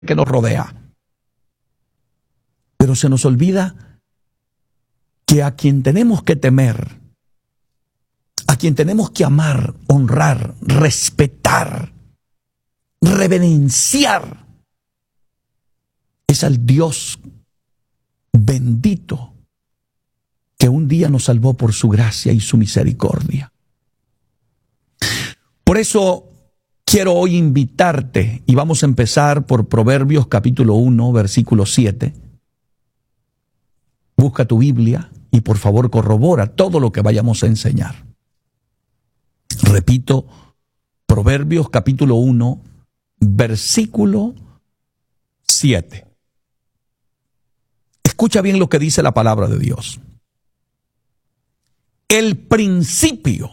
que nos rodea. Pero se nos olvida que a quien tenemos que temer, a quien tenemos que amar, honrar, respetar, reverenciar, es al Dios bendito que un día nos salvó por su gracia y su misericordia. Por eso quiero hoy invitarte, y vamos a empezar por Proverbios capítulo 1, versículo 7. Busca tu Biblia y por favor corrobora todo lo que vayamos a enseñar. Repito, Proverbios capítulo 1, versículo 7. Escucha bien lo que dice la palabra de Dios. El principio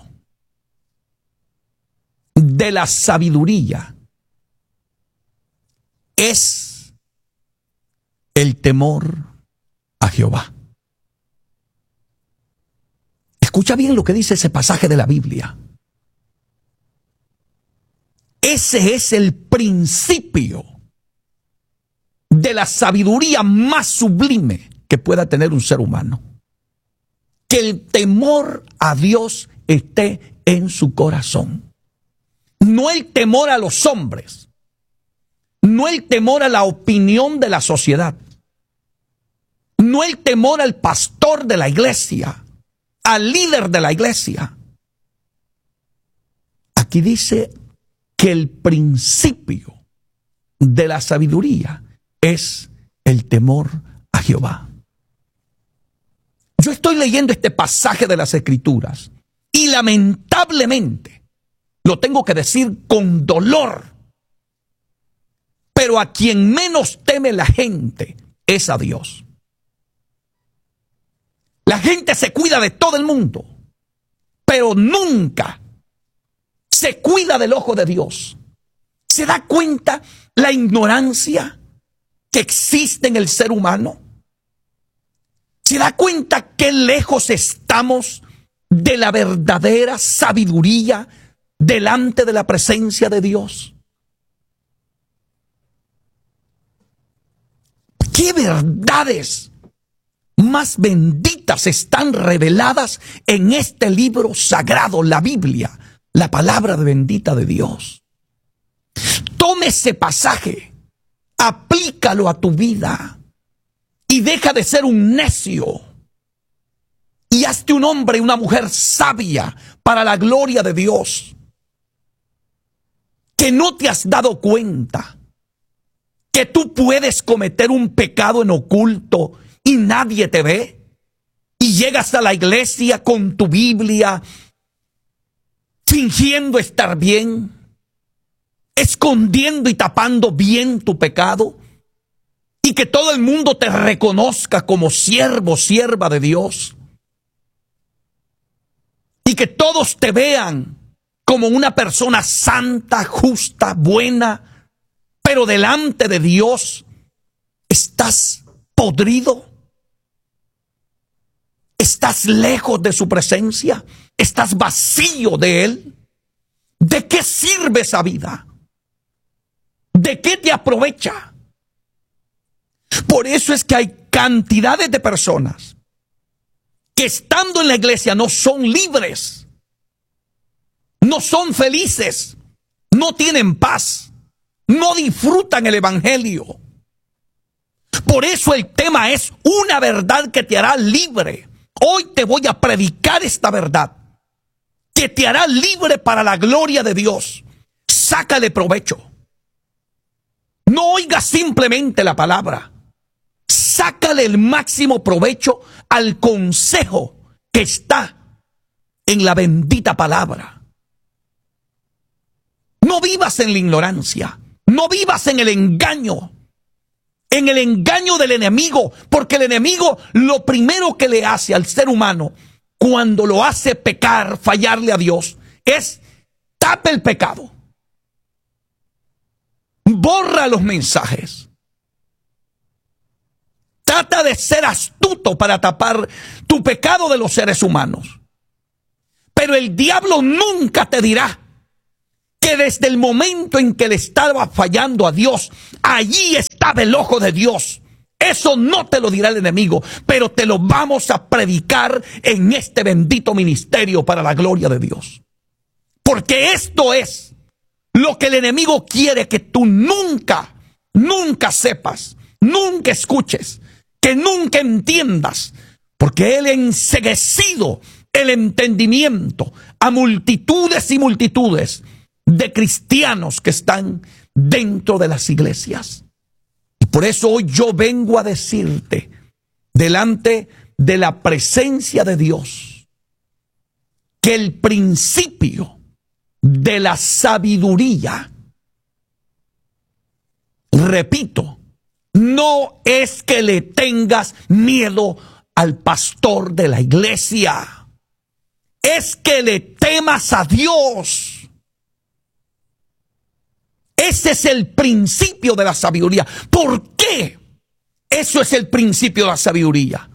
de la sabiduría es el temor a Jehová. Escucha bien lo que dice ese pasaje de la Biblia. Ese es el principio de la sabiduría más sublime que pueda tener un ser humano. Que el temor a Dios esté en su corazón. No el temor a los hombres, no el temor a la opinión de la sociedad, no el temor al pastor de la iglesia, al líder de la iglesia. Aquí dice que el principio de la sabiduría es el temor a Jehová. Yo estoy leyendo este pasaje de las Escrituras y lamentablemente lo tengo que decir con dolor, pero a quien menos teme la gente es a Dios. La gente se cuida de todo el mundo, pero nunca se cuida del ojo de Dios. ¿Se da cuenta la ignorancia que existe en el ser humano? ¿Se da cuenta qué lejos estamos de la verdadera sabiduría delante de la presencia de Dios? ¿Qué verdades más benditas están reveladas en este libro sagrado, la Biblia, la palabra bendita de Dios? Tome ese pasaje, aplícalo a tu vida y deja de ser un necio y hazte un hombre y una mujer sabia para la gloria de Dios. Que no te has dado cuenta que tú puedes cometer un pecado en oculto y nadie te ve, y llegas a la iglesia con tu Biblia fingiendo estar bien, escondiendo y tapando bien tu pecado, y que todo el mundo te reconozca como siervo, sierva de Dios, y que todos te vean como una persona santa, justa, buena, pero delante de Dios estás podrido, estás lejos de su presencia, estás vacío de Él. ¿De qué sirve esa vida? ¿De qué te aprovecha? Por eso es que hay cantidades de personas que estando en la iglesia no son libres, no son felices, no tienen paz, no disfrutan el evangelio. Por eso el tema es una verdad que te hará libre. Hoy te voy a predicar esta verdad que te hará libre para la gloria de Dios. Sácale provecho. No oigas simplemente la palabra. Sácale el máximo provecho al consejo que está en la bendita palabra. No vivas en la ignorancia. No vivas en el engaño del enemigo, porque el enemigo lo primero que le hace al ser humano cuando lo hace pecar, fallarle a Dios, es tapa el pecado, borra los mensajes, trata de ser astuto para tapar tu pecado de los seres humanos. Pero el diablo nunca te dirá que desde el momento en que le estaba fallando a Dios, allí estaba el ojo de Dios. Eso no te lo dirá el enemigo, pero te lo vamos a predicar en este bendito ministerio para la gloria de Dios. Porque esto es lo que el enemigo quiere que tú nunca sepas, nunca escuches, que nunca entiendas, porque él ha enceguecido el entendimiento a multitudes y multitudes de cristianos que están dentro de las iglesias. Y por eso hoy yo vengo a decirte, delante de la presencia de Dios, que el principio de la sabiduría, repito, no es que le tengas miedo al pastor de la iglesia, es que le temas a Dios. Ese es el principio de la sabiduría. ¿Por qué? Eso es el principio de la sabiduría.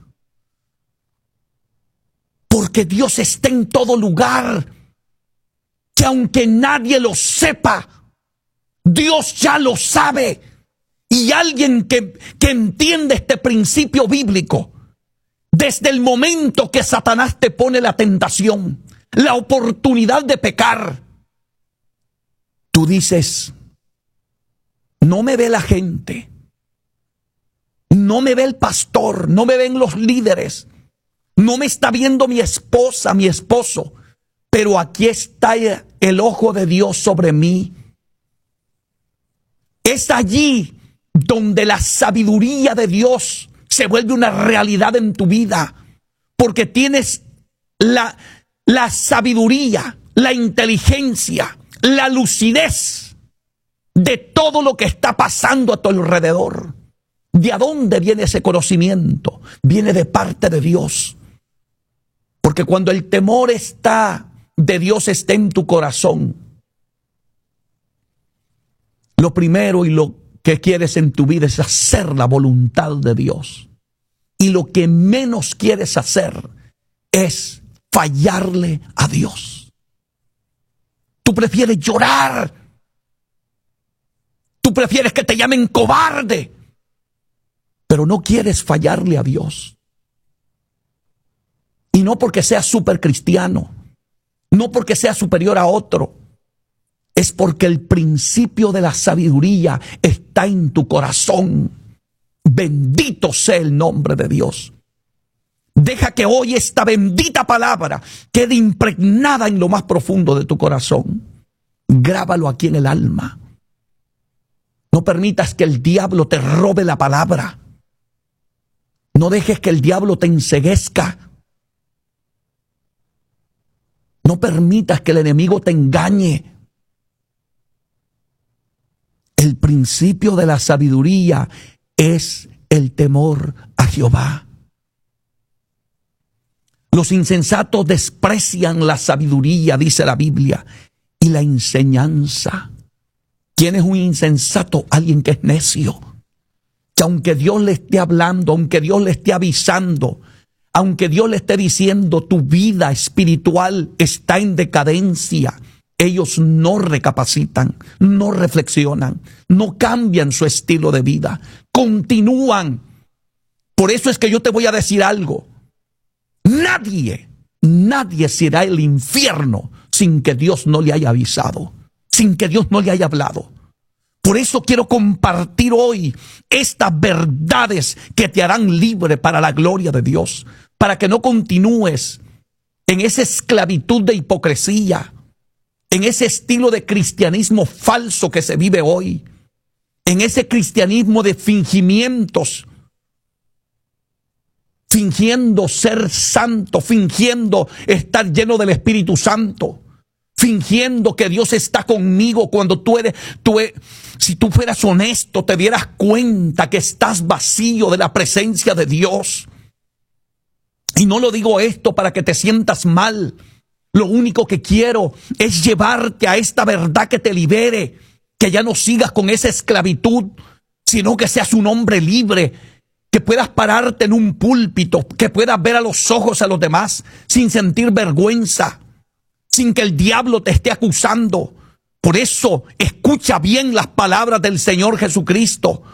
Porque Dios está en todo lugar. Que aunque nadie lo sepa, Dios ya lo sabe. Y alguien que entiende este principio bíblico, desde el momento que Satanás te pone la tentación, la oportunidad de pecar, tú dices: no me ve la gente, no me ve el pastor, no me ven los líderes, no me está viendo mi esposa, mi esposo, pero aquí está el ojo de Dios sobre mí. Es allí donde la sabiduría de Dios se vuelve una realidad en tu vida, porque tienes la sabiduría, la inteligencia, la lucidez de todo lo que está pasando a tu alrededor. ¿De dónde viene ese conocimiento? Viene de parte de Dios. Porque cuando el temor de Dios está en tu corazón, lo primero y lo que quieres en tu vida es hacer la voluntad de Dios. Y lo que menos quieres hacer es fallarle a Dios. Tú prefieres llorar. Tú prefieres que te llamen cobarde, pero no quieres fallarle a Dios. Y no porque seas súper cristiano, no porque seas superior a otro, es porque el principio de la sabiduría está en tu corazón. Bendito sea el nombre de Dios. Deja que hoy esta bendita palabra quede impregnada en lo más profundo de tu corazón. Grábalo aquí en el alma. No permitas que el diablo te robe la palabra. No dejes que el diablo te enceguezca. No permitas que el enemigo te engañe. El principio de la sabiduría es el temor a Jehová. Los insensatos desprecian la sabiduría, dice la Biblia, y la enseñanza. ¿Quién es un insensato? Alguien que es necio. Que aunque Dios le esté hablando, aunque Dios le esté avisando, aunque Dios le esté diciendo tu vida espiritual está en decadencia, ellos no recapacitan, no reflexionan, no cambian su estilo de vida, continúan. Por eso es que yo te voy a decir algo. Nadie se irá al infierno sin que Dios no le haya avisado, sin que Dios no le haya hablado. Por eso quiero compartir hoy estas verdades que te harán libre para la gloria de Dios, para que no continúes en esa esclavitud de hipocresía, en ese estilo de cristianismo falso que se vive hoy, en ese cristianismo de fingimientos, fingiendo ser santo, fingiendo estar lleno del Espíritu Santo, fingiendo que Dios está conmigo cuando si tú fueras honesto, te dieras cuenta que estás vacío de la presencia de Dios. Y no lo digo esto para que te sientas mal. Lo único que quiero es llevarte a esta verdad que te libere, que ya no sigas con esa esclavitud, sino que seas un hombre libre, que puedas pararte en un púlpito, que puedas ver a los ojos a los demás sin sentir vergüenza, sin que el diablo te esté acusando, Por eso escucha bien las palabras del Señor Jesucristo.